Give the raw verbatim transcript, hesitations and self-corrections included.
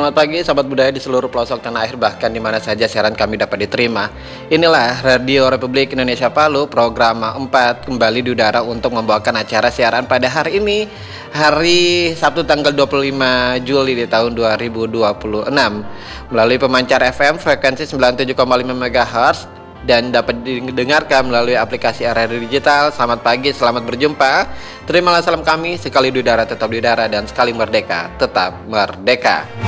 Selamat pagi sahabat budaya di seluruh pelosok tanah air, bahkan di mana saja siaran kami dapat diterima. Inilah Radio Republik Indonesia Palu, program empat kembali di udara untuk membawakan acara siaran pada hari ini, hari Sabtu tanggal dua puluh lima Juli di tahun dua ribu dua puluh enam, melalui pemancar F M frekuensi sembilan puluh tujuh koma lima megahertz dan dapat didengarkan melalui aplikasi R R I Digital. Selamat pagi, selamat berjumpa. Terimalah salam kami, sekali di udara tetap di udara, dan sekali merdeka tetap merdeka.